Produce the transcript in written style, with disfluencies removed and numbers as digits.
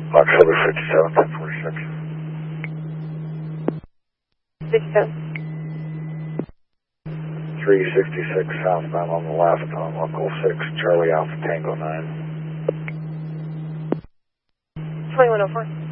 October 57, 1046. 57. 366 southbound on the left on Local 6, Charlie Alpha Tango 9. 2104.